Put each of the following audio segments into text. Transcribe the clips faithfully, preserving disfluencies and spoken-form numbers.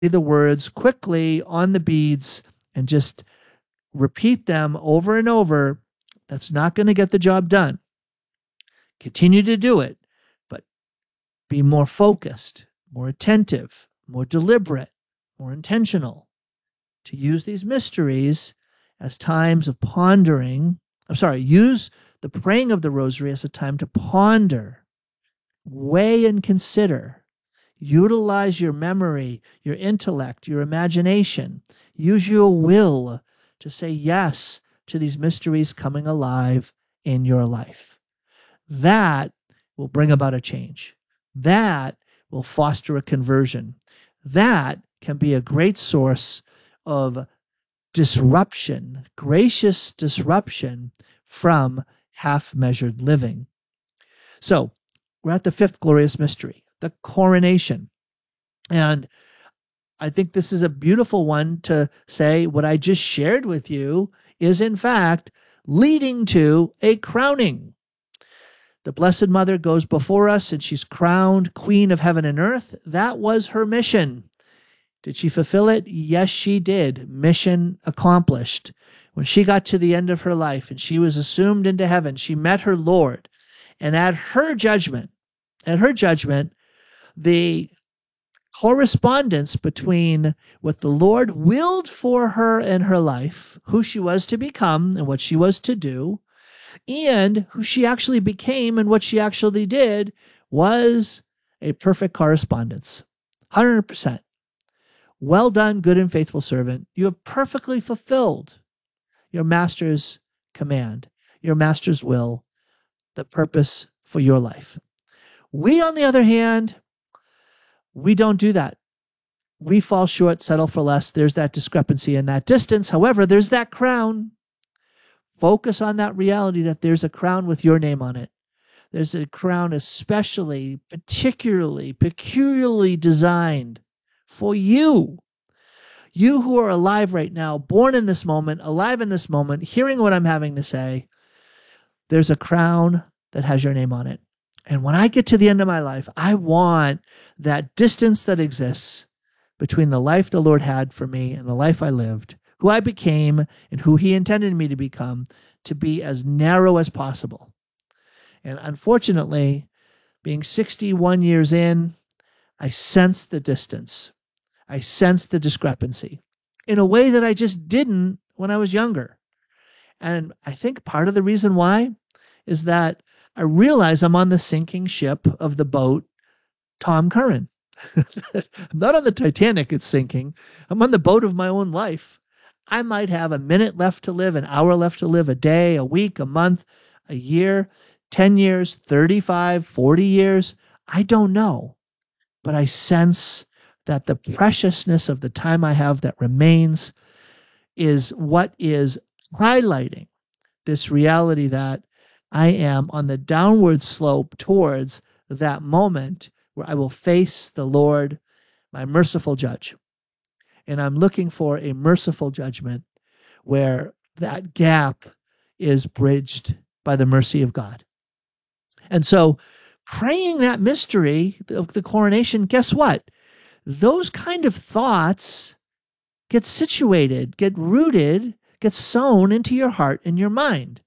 the words quickly on the beads and just repeat them over and over, that's not going to get the job done. Continue to do it, but be more focused, more attentive, more deliberate, more intentional, to use these mysteries as times of pondering. I'm sorry, use the praying of the rosary as a time to ponder, weigh and consider. Utilize your memory, your intellect, your imagination. Use your will to say yes to these mysteries coming alive in your life. That will bring about a change. That will foster a conversion. That can be a great source of disruption, gracious disruption from half-measured living. So we're at the fifth glorious mystery, the coronation. And I think this is a beautiful one to say what I just shared with you is in fact leading to a crowning. The Blessed Mother goes before us and she's crowned Queen of Heaven and Earth. That was her mission. Did she fulfill it? Yes, she did. Mission accomplished. When she got to the end of her life and she was assumed into heaven, she met her Lord. And at her judgment, at her judgment, the correspondence between what the Lord willed for her in her life, who she was to become and what she was to do, and who she actually became and what she actually did, was a perfect correspondence. one hundred percent. Well done, good and faithful servant. You have perfectly fulfilled your master's command, your master's will, the purpose for your life. We, on the other hand, we don't do that. We fall short, settle for less. There's that discrepancy and that distance. However, there's that crown. Focus on that reality that there's a crown with your name on it. There's a crown especially, particularly, peculiarly designed for you. You who are alive right now, born in this moment, alive in this moment, hearing what I'm having to say, there's a crown that has your name on it. And when I get to the end of my life, I want that distance that exists between the life the Lord had for me and the life I lived, who I became and who he intended me to become, to be as narrow as possible. And unfortunately, being sixty-one years in, I sense the distance. I sense the discrepancy in a way that I just didn't when I was younger. And I think part of the reason why is that I realize I'm on the sinking ship of the boat, Tom Curran. I'm not on the Titanic, it's sinking. I'm on the boat of my own life. I might have a minute left to live, an hour left to live, a day, a week, a month, a year, ten years, thirty-five, forty years. I don't know. But I sense that the preciousness of the time I have that remains is what is highlighting this reality that I am on the downward slope towards that moment where I will face the Lord, my merciful judge. And I'm looking for a merciful judgment where that gap is bridged by the mercy of God. And so praying that mystery of the coronation, guess what? Those kind of thoughts get situated, get rooted, get sown into your heart and your mind.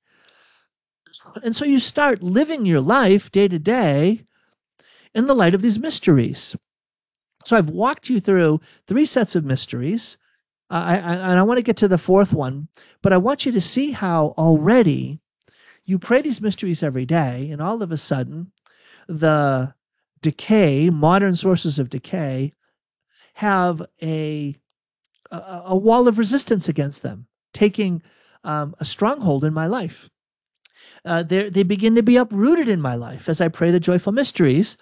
And so you start living your life day to day in the light of these mysteries. So I've walked you through three sets of mysteries, uh, I, I, and I want to get to the fourth one, but I want you to see how already you pray these mysteries every day, and all of a sudden, the decay, modern sources of decay, have a, a, a wall of resistance against them, taking um, a stronghold in my life. Uh, they begin to be uprooted in my life as I pray the joyful mysteries.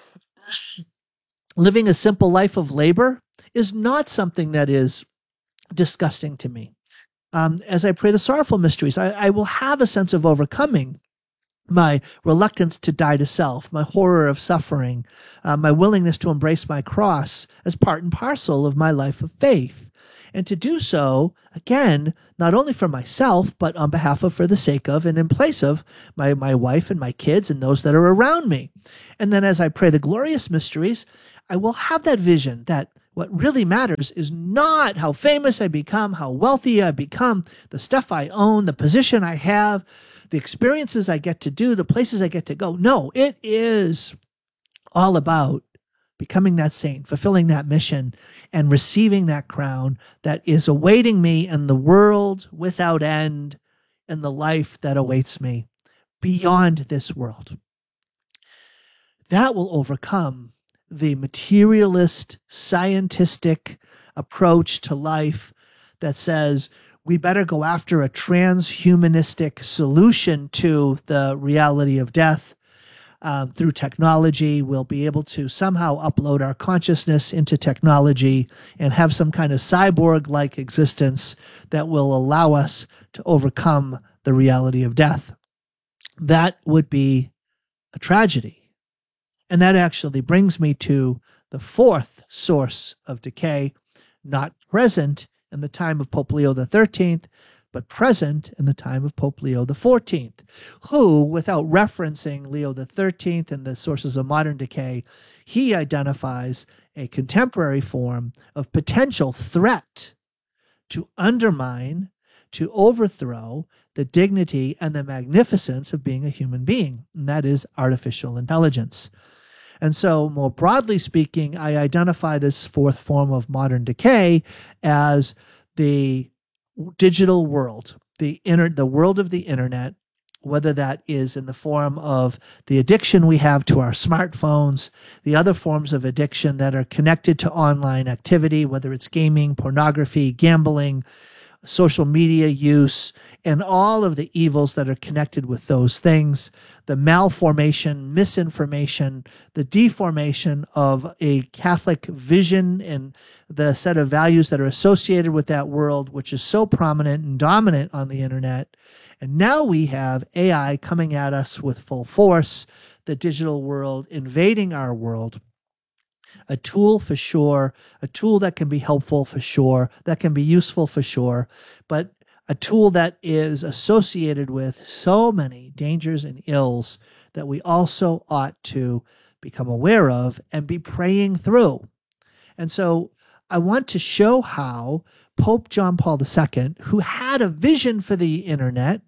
Living a simple life of labor is not something that is disgusting to me. Um, as I pray the sorrowful mysteries, I, I will have a sense of overcoming my reluctance to die to self, my horror of suffering, uh, my willingness to embrace my cross as part and parcel of my life of faith. And to do so, again, not only for myself, but on behalf of, for the sake of, and in place of my, my wife and my kids and those that are around me. And then as I pray the glorious mysteries, I will have that vision that What really matters is not how famous I become, how wealthy I become, the stuff I own, the position I have, the experiences I get to do, the places I get to go. No, it is all about becoming that saint, fulfilling that mission, and receiving that crown that is awaiting me in the world without end and the life that awaits me beyond this world. That will overcome the materialist, scientistic approach to life that says we better go after a transhumanistic solution to the reality of death. Um, through technology, we'll be able to somehow upload our consciousness into technology and have some kind of cyborg-like existence that will allow us to overcome the reality of death. That would be a tragedy. And that actually brings me to the fourth source of decay, not present in the time of Pope Leo the thirteenth, but present in the time of Pope Leo the fourteenth, who, without referencing Leo the thirteenth and the sources of modern decay, he identifies a contemporary form of potential threat to undermine, to overthrow the dignity and the magnificence of being a human being, and that is artificial intelligence. And so, more broadly speaking, I identify this fourth form of modern decay as the digital world, the inter- the world of the internet, whether that is in the form of the addiction we have to our smartphones, the other forms of addiction that are connected to online activity, whether it's gaming, pornography, gambling, social media use, and all of the evils that are connected with those things, the malformation, misinformation, the deformation of a Catholic vision and the set of values that are associated with that world, which is so prominent and dominant on the internet. And now we have A I coming at us with full force, the digital world invading our world. A tool for sure, a tool that can be helpful for sure, that can be useful for sure, but a tool that is associated with so many dangers and ills that we also ought to become aware of and be praying through. And so I want to show how Pope John Paul the Second, who had a vision for the internet,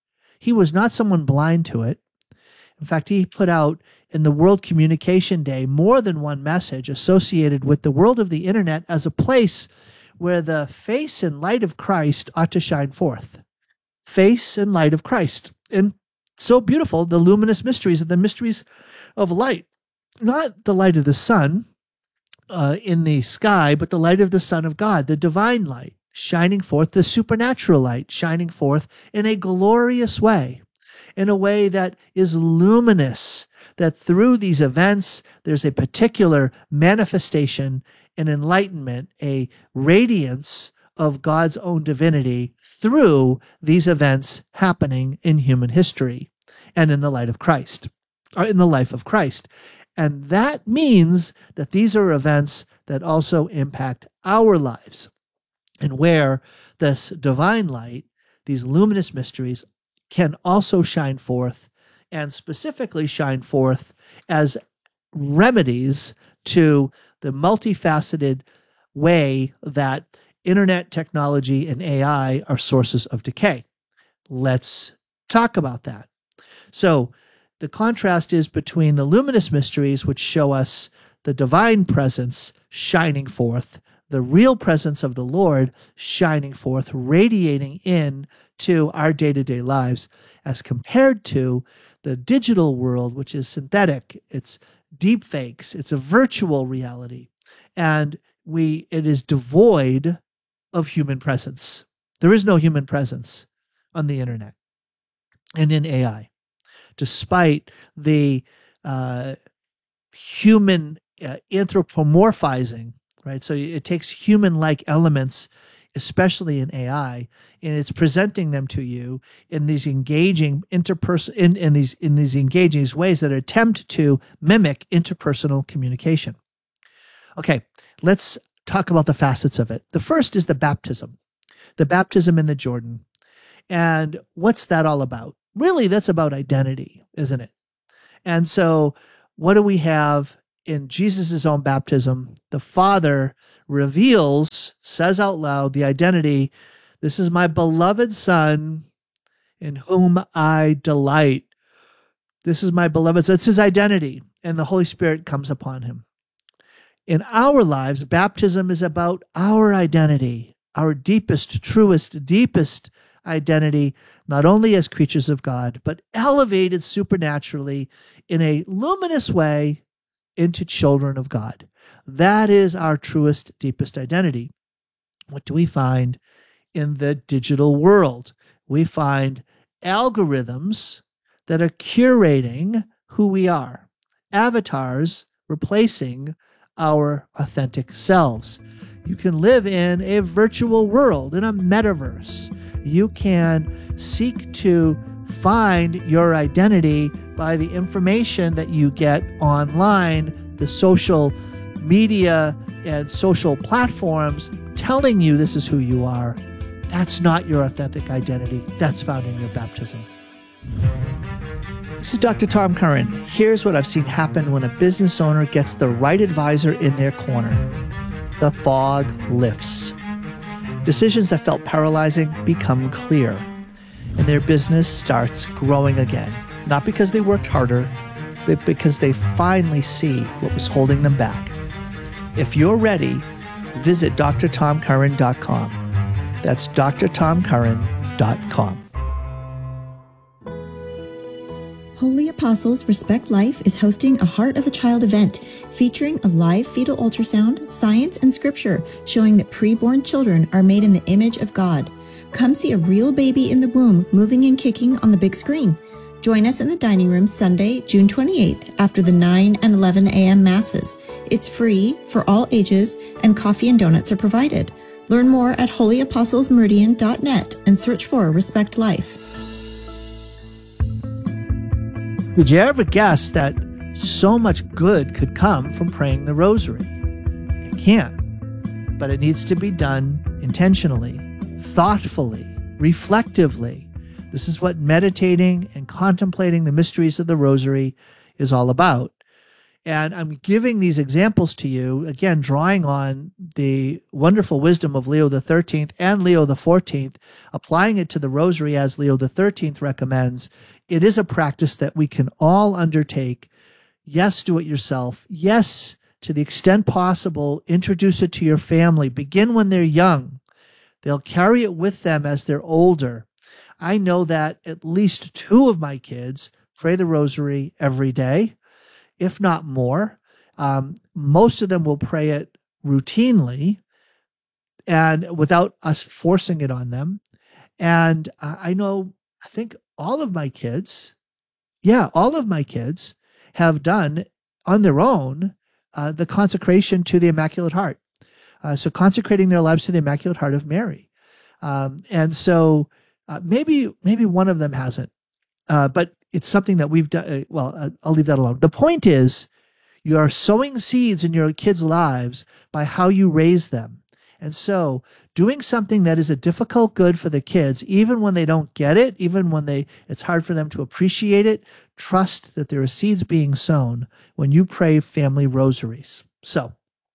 he was not someone blind to it. In fact, he put out in the World Communication Day more than one message associated with the world of the internet as a place where the face and light of Christ ought to shine forth. Face and light of Christ. And so beautiful, the luminous mysteries, the mysteries of light. Not the light of the sun uh, in the sky, but the light of the Son of God, the divine light, shining forth, the supernatural light, shining forth in a glorious way, in a way that is luminous, that through these events, there's a particular manifestation, an enlightenment, a radiance of God's own divinity through these events happening in human history and in the light of Christ, or in the life of Christ. And that means that these are events that also impact our lives, and where this divine light, these luminous mysteries, can also shine forth, and specifically shine forth as remedies to the multifaceted way that internet technology and A I are sources of decay. Let's talk about that. So the contrast is between the luminous mysteries, which show us the divine presence shining forth, the real presence of the Lord shining forth, radiating in to our day-to-day lives, as compared to the digital world, which is synthetic. It's deep fakes. It's a virtual reality. And we it is devoid of human presence. There is no human presence on the internet and in A I, despite the uh, human uh, anthropomorphizing, right? So it takes human-like elements, especially in A I, and it's presenting them to you in these engaging interperson in, in these in these engaging ways that attempt to mimic interpersonal communication. Okay, let's talk about the facets of it. The first is the baptism, the baptism in the Jordan. And what's that all about? Really, that's about identity, isn't it? And so what do we have in Jesus' own baptism, the Father reveals, says out loud the identity, this is my beloved Son in whom I delight. This is my beloved Son. That's his identity, and the Holy Spirit comes upon him. In our lives, baptism is about our identity, our deepest, truest, deepest identity, not only as creatures of God, but elevated supernaturally in a luminous way into children of God. That is our truest, deepest identity. What do we find in the digital world? We find algorithms that are curating who we are, avatars replacing our authentic selves. You can live in a virtual world, in a metaverse. You can seek to find your identity by the information that you get online, the social media and social platforms telling you this is who you are. That's not your authentic identity. That's found in your baptism. This is Doctor Tom Curran. Here's what I've seen happen when a business owner gets the right advisor in their corner. The fog lifts. Decisions that felt paralyzing become clear, and their business starts growing again. Not because they worked harder, but because they finally see what was holding them back. If you're ready, visit D R tom curran dot com. That's D R tom curran dot com. Holy Apostles Respect Life is hosting a Heart of a Child event featuring a live fetal ultrasound, science, and scripture showing that preborn children are made in the image of God. Come see a real baby in the womb moving and kicking on the big screen. Join us in the dining room Sunday, June twenty-eighth, after the nine and eleven a.m. masses. It's free for all ages, and coffee and donuts are provided. Learn more at holy apostles meridian dot net and search for Respect Life. Did you ever guess that so much good could come from praying the rosary? It can, but it needs to be done intentionally, thoughtfully, reflectively. This is what meditating and contemplating the mysteries of the rosary is all about. And I'm giving these examples to you, again, drawing on the wonderful wisdom of Leo the thirteenth and Leo the fourteenth, applying it to the rosary as Leo the thirteenth recommends. It is a practice that we can all undertake. Yes, do it yourself. Yes, to the extent possible, introduce it to your family. Begin when they're young. They'll carry it with them as they're older. I know that at least two of my kids pray the rosary every day, if not more. Um, most of them will pray it routinely and without us forcing it on them. And uh, I know, I think all of my kids, yeah, all of my kids have done on their own uh, the consecration to the Immaculate Heart. Uh, so consecrating their lives to the Immaculate Heart of Mary. Um, and so uh, maybe maybe one of them hasn't, uh, but it's something that we've done. Uh, well, uh, I'll leave that alone. The point is, you are sowing seeds in your kids' lives by how you raise them. And so doing something that is a difficult good for the kids, even when they don't get it, even when they it's hard for them to appreciate it, trust that there are seeds being sown when you pray family rosaries. So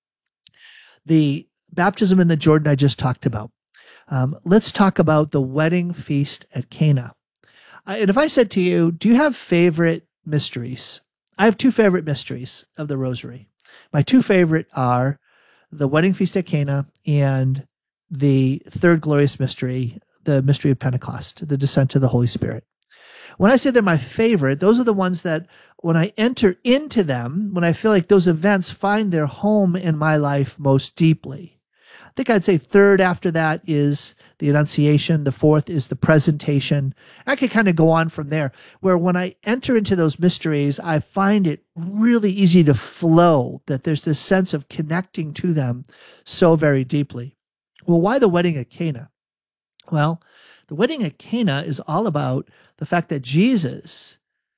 the baptism in the Jordan I just talked about. Um, let's talk about the wedding feast at Cana. Uh, and if I said to you, do you have favorite mysteries? I have two favorite mysteries of the rosary. My two favorite are the wedding feast at Cana and the third glorious mystery, the mystery of Pentecost, the descent of the Holy Spirit. When I say they're my favorite, those are the ones that when I enter into them, when I feel like those events find their home in my life most deeply. I think I'd say third after that is the Annunciation. The fourth is the Presentation. I could kind of go on from there, where when I enter into those mysteries, I find it really easy to flow, that there's this sense of connecting to them so very deeply. Well, why the wedding at Cana? Well, the wedding at Cana is all about the fact that Jesus,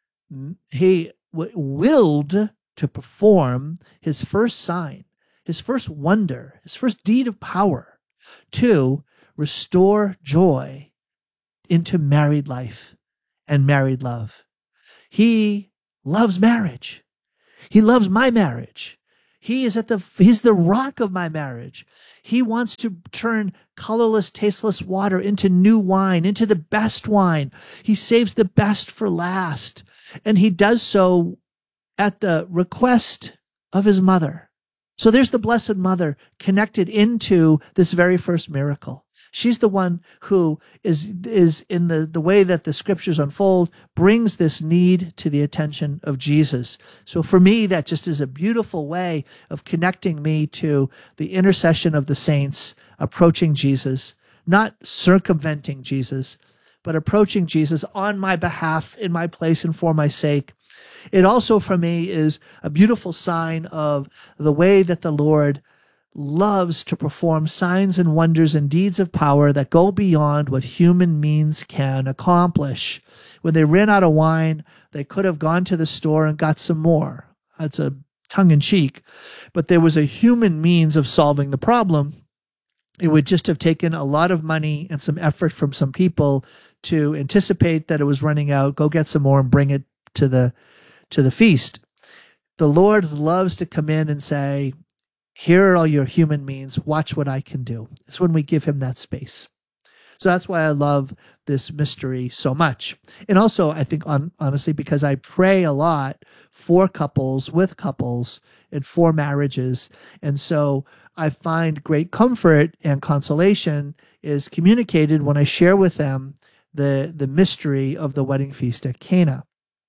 he w- willed to perform his first sign, his first wonder, his first deed of power to restore joy into married life and married love. He loves marriage. He loves my marriage. He is at the, he's the rock of my marriage. He wants to turn colorless, tasteless water into new wine, into the best wine. He saves the best for last. And he does so at the request of his mother. So there's the Blessed Mother connected into this very first miracle. She's the one who is, is in the, the way that the scriptures unfold, brings this need to the attention of Jesus. So for me, that just is a beautiful way of connecting me to the intercession of the saints, approaching Jesus, not circumventing Jesus, but approaching Jesus on my behalf, in my place, and for my sake. It also, for me, is a beautiful sign of the way that the Lord loves to perform signs and wonders and deeds of power that go beyond what human means can accomplish. When they ran out of wine, they could have gone to the store and got some more. That's a tongue-in-cheek. But there was a human means of solving the problem. It would just have taken a lot of money and some effort from some people to anticipate that it was running out, go get some more and bring it to the to the feast. The Lord loves to come in and say, here are all your human means. Watch what I can do. It's when we give him that space. So that's why I love this mystery so much. And also, I think, on, honestly, because I pray a lot for couples, with couples, and for marriages. And so I find great comfort and consolation is communicated when I share with them the, the mystery of the wedding feast at Cana.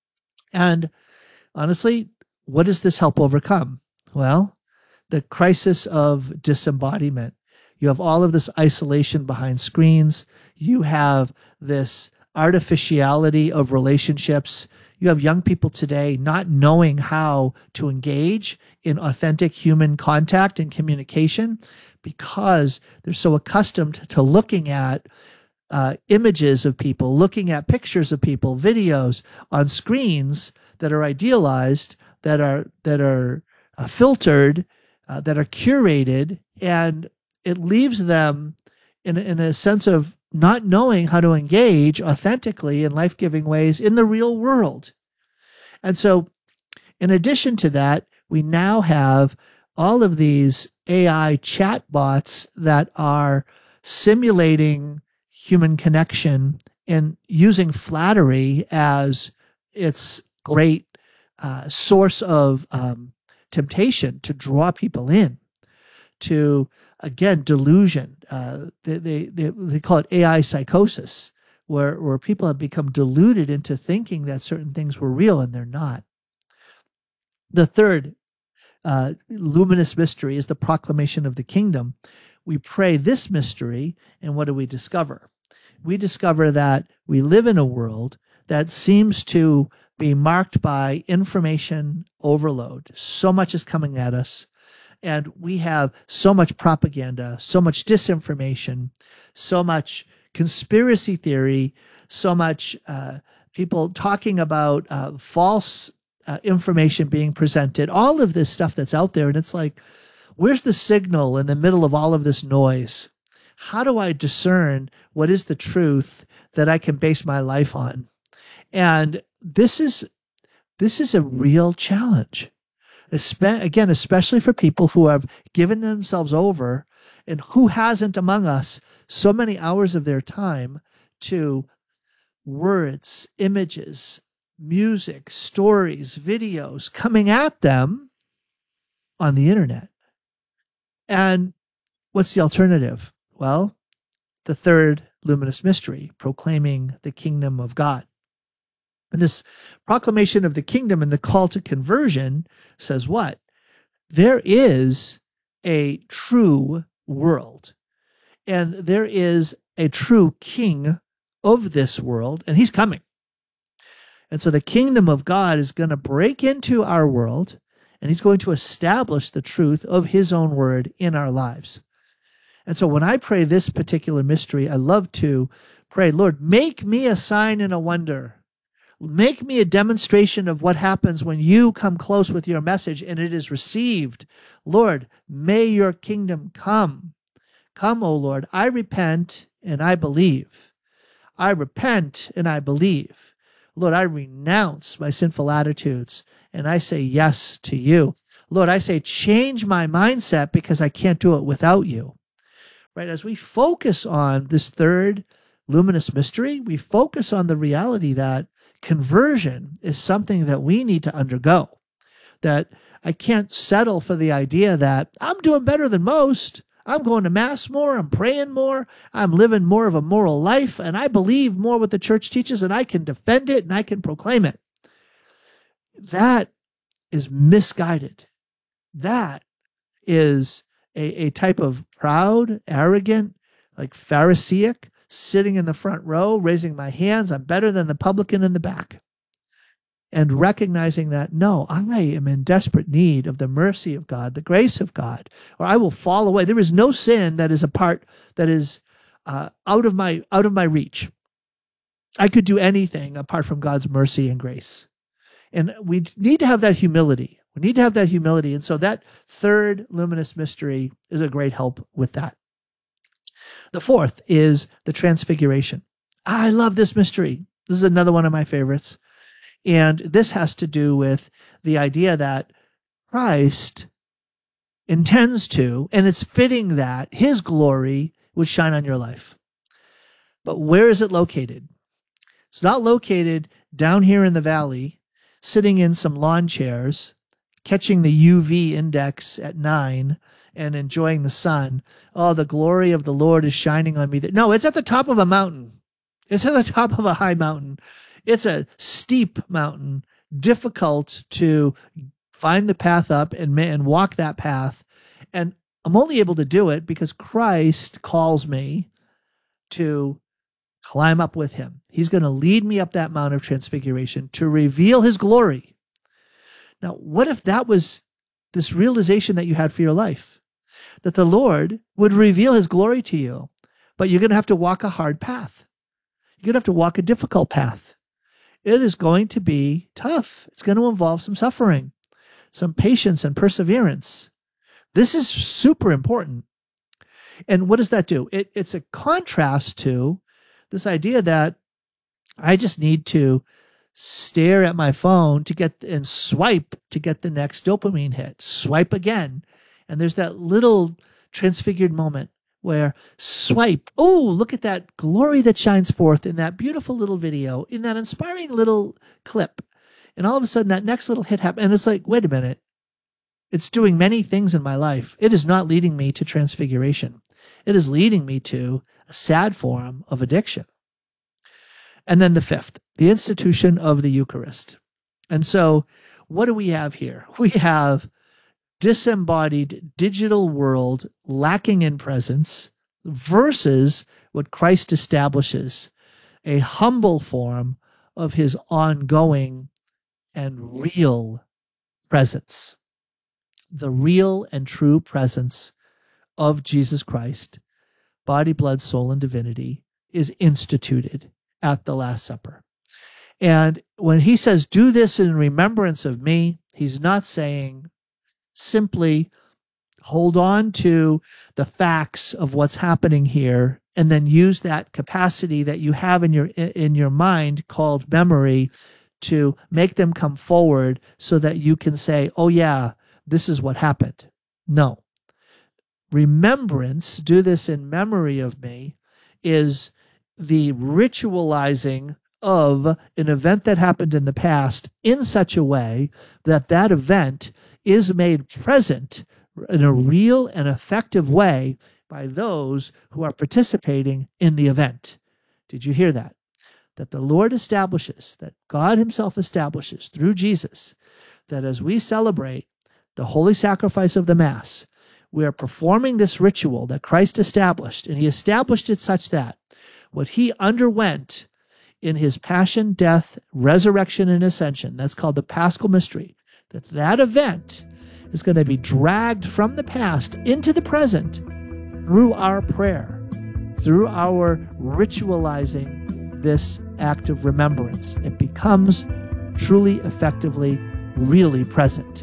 And honestly, what does this help overcome? Well, the crisis of disembodiment. You have all of this isolation behind screens. You have this artificiality of relationships. You have young people today not knowing how to engage in authentic human contact and communication because they're so accustomed to looking at uh, images of people, looking at pictures of people, videos on screens that are idealized, that are that are uh, filtered, Uh, that are curated, and it leaves them in, in a sense of not knowing how to engage authentically in life-giving ways in the real world. And so, in addition to that, we now have all of these A I chatbots that are simulating human connection and using flattery as its great uh, source of um, temptation to draw people in, to, again, delusion. Uh, they, they, they, they call it A I psychosis, where, where people have become deluded into thinking that certain things were real and they're not. The third uh, luminous mystery is the proclamation of the kingdom. We pray this mystery, and what do we discover? We discover that we live in a world that seems to be marked by information overload. So much is coming at us, and we have so much propaganda, so much disinformation, so much conspiracy theory, so much uh, people talking about uh, false uh, information being presented, all of this stuff that's out there. And it's like, where's the signal in the middle of all of this noise? How do I discern what is the truth that I can base my life on? And this is this is a real challenge. Espe- again, especially for people who have given themselves over, and who hasn't among us so many hours of their time to words, images, music, stories, videos coming at them on the internet. And what's the alternative? Well, the third luminous mystery, proclaiming the kingdom of God. And this proclamation of the kingdom and the call to conversion says what? There is a true world, and there is a true king of this world, and he's coming. And so the kingdom of God is going to break into our world, and he's going to establish the truth of his own word in our lives. And so when I pray this particular mystery, I love to pray, Lord, make me a sign and a wonder. Make me a demonstration of what happens when you come close with your message and it is received. Lord, may your kingdom come. Come, O Lord, I repent and I believe. I repent and I believe. Lord, I renounce my sinful attitudes and I say yes to you. Lord, I say change my mindset because I can't do it without you. Right? As we focus on this third luminous mystery, we focus on the reality that conversion is something that we need to undergo. That I can't settle for the idea that I'm doing better than most. I'm going to Mass more. I'm praying more. I'm living more of a moral life. And I believe more what the church teaches and I can defend it and I can proclaim it. That is misguided. That is a, a type of proud, arrogant, like Pharisaic, sitting in the front row, raising my hands. I'm better than the publican in the back. And recognizing that, no, I am in desperate need of the mercy of God, the grace of God, or I will fall away. There is no sin that is a part that is uh, out of my out of my reach. I could do anything apart from God's mercy and grace. And we need to have that humility. We need to have that humility. And so that third luminous mystery is a great help with that. The fourth is the Transfiguration. I love this mystery. This is another one of my favorites. And this has to do with the idea that Christ intends to, and it's fitting that his glory would shine on your life. But where is it located? It's not located down here in the valley, sitting in some lawn chairs, catching the U V index at nine and enjoying the sun. Oh, the glory of the Lord is shining on me. No, it's at the top of a mountain. It's at the top of a high mountain. It's a steep mountain, difficult to find the path up and, and walk that path. And I'm only able to do it because Christ calls me to climb up with him. He's going to lead me up that Mount of Transfiguration to reveal his glory. Now, what if that was this realization that you had for your life? That the Lord would reveal his glory to you, but you're going to have to walk a hard path. You're going to have to walk a difficult path. It is going to be tough. It's going to involve some suffering, some patience and perseverance. This is super important. And what does that do? It, it's a contrast to this idea that I just need to stare at my phone to get and swipe to get the next dopamine hit. Swipe again. And there's that little transfigured moment where swipe, oh, look at that glory that shines forth in that beautiful little video, in that inspiring little clip. And all of a sudden that next little hit happens. And it's like, wait a minute. It's doing many things in my life. It is not leading me to transfiguration. It is leading me to a sad form of addiction. And then the fifth, the institution of the Eucharist. And so what do we have here? We have disembodied digital world lacking in presence versus what Christ establishes, a humble form of his ongoing and real presence. The real and true presence of Jesus Christ, body, blood, soul, and divinity, is instituted at the Last Supper. And when he says, do this in remembrance of me, he's not saying simply hold on to the facts of what's happening here and then use that capacity that you have in your in your mind called memory to make them come forward so that you can say, oh yeah, this is what happened. No. Remembrance, do this in memory of me, is the ritualizing of an event that happened in the past in such a way that that event is made present in a real and effective way by those who are participating in the event. Did you hear that? That the Lord establishes, that God himself establishes through Jesus, that as we celebrate the holy sacrifice of the Mass, we are performing this ritual that Christ established, and he established it such that what he underwent in his passion, death, resurrection, and ascension, that's called the Paschal Mystery, that that event is going to be dragged from the past into the present through our prayer, through our ritualizing this act of remembrance. It becomes truly, effectively, really present.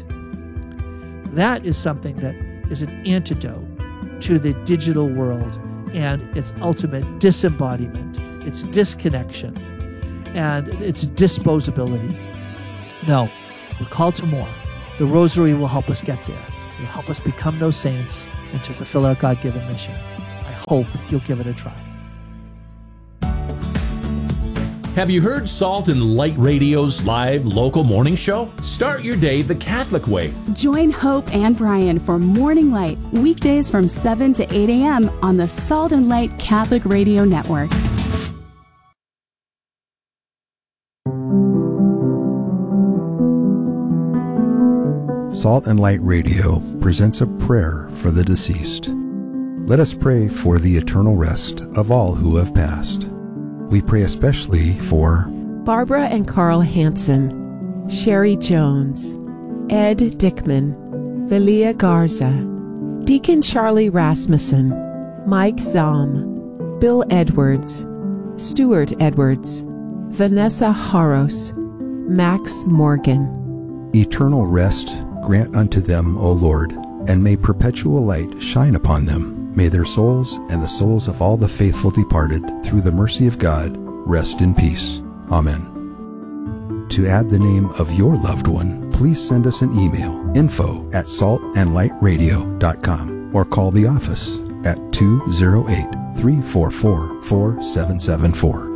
That is something that is an antidote to the digital world and its ultimate disembodiment, its disconnection. and its disposability. No, we're called to more. The Rosary will help us get there. It will help us become those saints and to fulfill our God-given mission. I hope you'll give it a try. Have you heard Salt and Light Radio's live local morning show? Start your day the Catholic way. Join Hope and Brian for Morning Light, weekdays from seven to eight a.m. on the Salt and Light Catholic Radio Network. Salt and Light Radio presents a prayer for the deceased. Let us pray for the eternal rest of all who have passed. We pray especially for Barbara and Carl Hansen, Sherry Jones, Ed Dickman, Velia Garza, Deacon Charlie Rasmussen, Mike Zahm, Bill Edwards, Stuart Edwards, Vanessa Haros, Max Morgan. Eternal rest grant unto them, O Lord, and may perpetual light shine upon them. May their souls and the souls of all the faithful departed, through the mercy of God, rest in peace. Amen. To add the name of your loved one, please send us an email, info at salt and light radio dot com, or call the office at two oh eight, three four four, four seven seven four.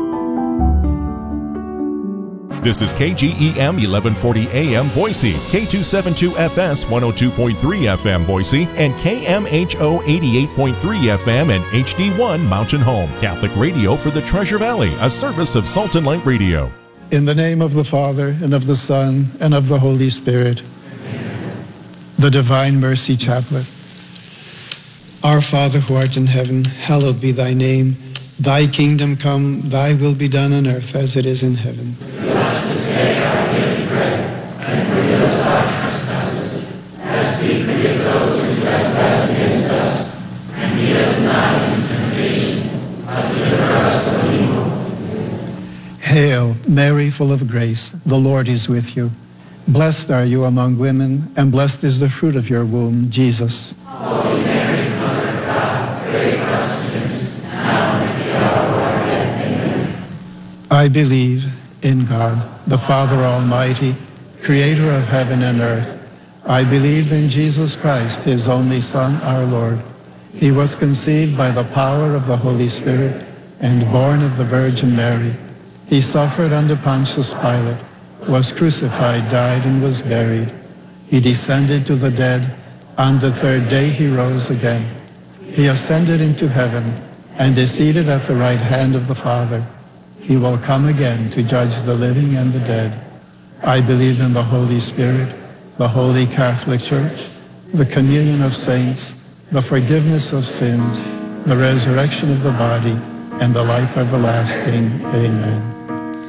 This is K G E M eleven forty A M Boise, K two seventy-two F S one oh two point three F M Boise, and K M H O eighty-eight point three F M and H D one Mountain Home. Catholic radio for the Treasure Valley, a service of Salt and Light Radio. In the name of the Father, and of the Son, and of the Holy Spirit. Amen. The Divine Mercy Chaplet. Our Father who art in heaven, hallowed be thy name. Thy kingdom come, thy will be done on earth as it is in heaven. Give us this day our daily bread, and forgive us our trespasses, as we forgive those who trespass against us. And lead us not into temptation, but deliver us from evil. Hail, Mary, full of grace, the Lord is with you. Blessed are you among women, and blessed is the fruit of your womb, Jesus. Holy Mary, Mother of God, pray for us sinners, now and at the hour of our death. Amen. I believe in God, the Father Almighty, creator of heaven and earth. I believe in Jesus Christ, his only Son, our Lord. He was conceived by the power of the Holy Spirit and born of the Virgin Mary. He suffered under Pontius Pilate, was crucified, died, and was buried. He descended to the dead. On the third day he rose again. He ascended into heaven and is seated at the right hand of the Father. He will come again to judge the living and the dead. I believe in the Holy Spirit, the Holy Catholic Church, the communion of saints, the forgiveness of sins, the resurrection of the body, and the life everlasting. Amen.